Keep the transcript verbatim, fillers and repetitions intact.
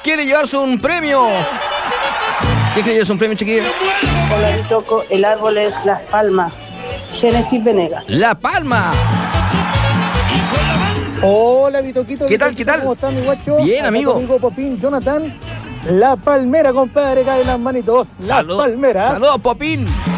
quiere llevarse un premio. ¿Quién quiere llevarse un premio, chiquillo? Hola, Bitoco. El árbol es Las Palmas. Génesis Venegas. La Palma. Hola, Bitoquito. ¿Qué tal, qué tal? ¿Cómo estás, mi guacho? Bien, Acá amigo. tu amigo Popín, Jonathan. La Palmera, compadre, cae las manitos. La Salud- Palmera. Saludos, Popín.